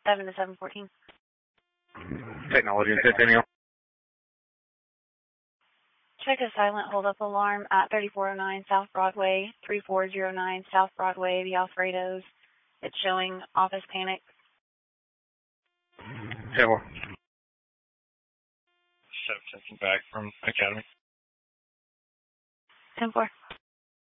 7 to 714. Technology and Centennial. Check a silent hold-up alarm at 3409 South Broadway, 3409 South Broadway, the Alfredos. It's showing office panic. 10-4. Chef checking back from Academy. 10-4.